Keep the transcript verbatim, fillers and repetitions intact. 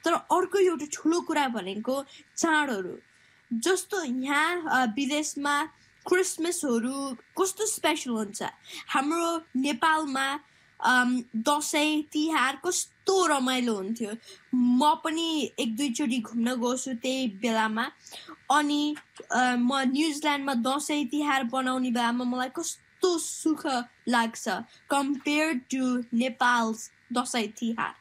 तर अर्को एउटा ठुलो कुरा भनेको चाडहरू जस्तो यहाँ विदेशमा क्रिसमसहरू कस्तो स्पेशल हुन्छ हाम्रो नेपालमा दसैँ तिहार कस्तो रमाइलो हुन्थ्यो म पनि एक दुईचोटि घुम्न गएको त्यही बेलामा अनि म न्युजिल्यान्डमा दसैँ तिहार बनाउने बेलामा मलाई कस्तो सुख लाग्छ कम्पेयर टु नेपाल दसैँ तिहार